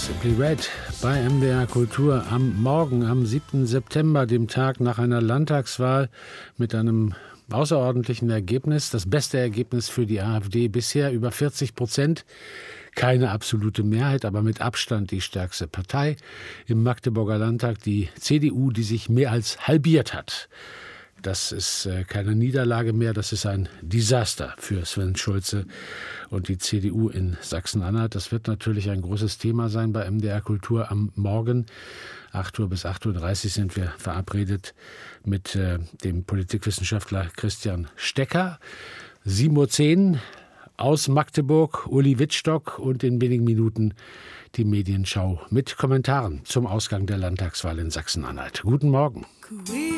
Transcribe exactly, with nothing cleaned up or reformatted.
Simply Red bei M D R Kultur am Morgen, am siebten September, dem Tag nach einer Landtagswahl mit einem außerordentlichen Ergebnis. Das beste Ergebnis für die AfD bisher, über vierzig Prozent. Keine absolute Mehrheit, aber mit Abstand die stärkste Partei. Im Magdeburger Landtag die C D U, die sich mehr als halbiert hat. Das ist äh, keine Niederlage mehr, das ist ein Desaster für Sven Schulze und die C D U in Sachsen-Anhalt. Das wird natürlich ein großes Thema sein bei M D R Kultur am Morgen. acht Uhr bis acht Uhr dreißig sind wir verabredet mit äh, dem Politikwissenschaftler Christian Stecker. sieben Uhr zehn aus Magdeburg, Uli Wittstock und in wenigen Minuten die Medienschau mit Kommentaren zum Ausgang der Landtagswahl in Sachsen-Anhalt. Guten Morgen. Cool.